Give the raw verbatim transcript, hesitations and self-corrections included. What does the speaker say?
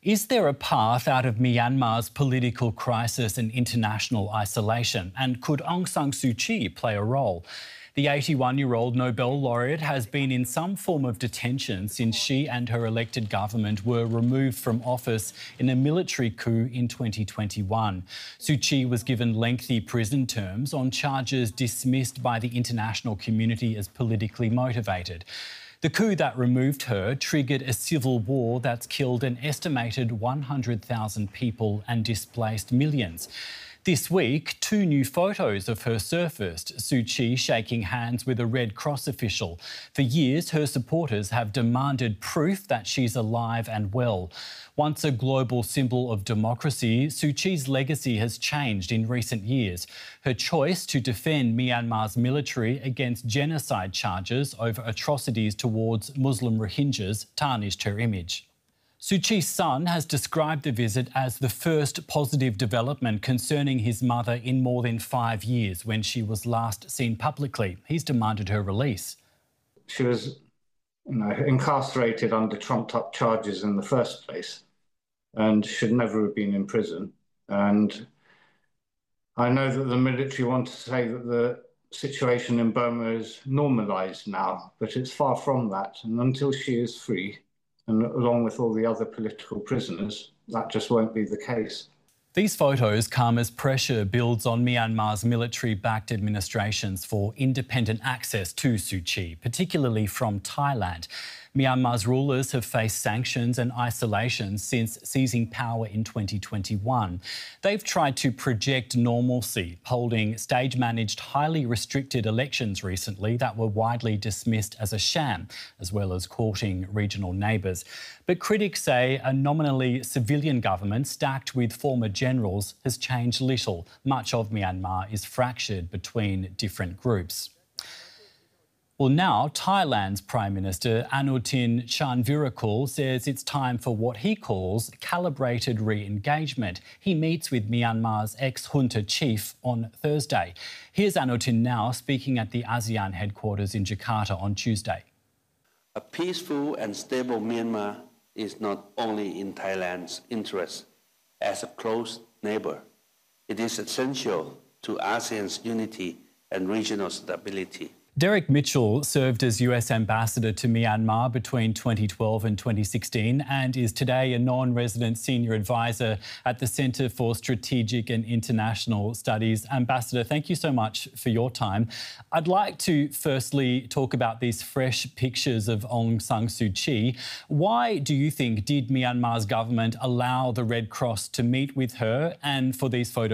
Is there a path out of Myanmar's political crisis and international isolation? And could Aung San Suu Kyi play a role? The eighty-one-year-old Nobel laureate has been in some form of detention since she and her elected government were removed from office in a military coup in twenty twenty-one. Suu Kyi was given lengthy prison terms on charges dismissed by the international community as politically motivated. The coup that removed her triggered a civil war that's killed an estimated one hundred thousand people and displaced millions. This week, two new photos of her surfaced, Suu Kyi shaking hands with a Red Cross official. For years, her supporters have demanded proof that she's alive and well. Once a global symbol of democracy, Suu Kyi's legacy has changed in recent years. Her choice to defend Myanmar's military against genocide charges over atrocities towards Muslim Rohingyas tarnished her image. Suu Kyi's son has described the visit as the first positive development concerning his mother in more than five years when she was last seen publicly. He's demanded her release. She was you know, incarcerated under trumped-up charges in the first place and should never have been in prison. And I know that the military want to say that the situation in Burma is normalised now, but it's far from that. And until she is free, and along with all the other political prisoners, that just won't be the case. These photos come as pressure builds on Myanmar's military-backed administrations for independent access to Suu Kyi, particularly from Thailand. Myanmar's rulers have faced sanctions and isolation since seizing power in twenty twenty-one. They've tried to project normalcy, holding stage-managed, highly restricted elections recently that were widely dismissed as a sham, as well as courting regional neighbours. But critics say a nominally civilian government stacked with former generals has changed little. Much of Myanmar is fractured between different groups. Well, now Thailand's Prime Minister Anutin Charnvirakul says it's time for what he calls calibrated re-engagement. He meets with Myanmar's ex-junta chief on Thursday. Here's Anutin now speaking at the ASEAN headquarters in Jakarta on Tuesday. A peaceful and stable Myanmar is not only in Thailand's interest as a close neighbour. It is essential to ASEAN's unity and regional stability. Derek Mitchell served as U S Ambassador to Myanmar between twenty twelve and twenty sixteen and is today a non-resident senior advisor at the Centre for Strategic and International Studies. Ambassador, thank you so much for your time. I'd like to firstly talk about these fresh pictures of Aung San Suu Kyi. Why do you think did Myanmar's government allow the Red Cross to meet with her and for these photos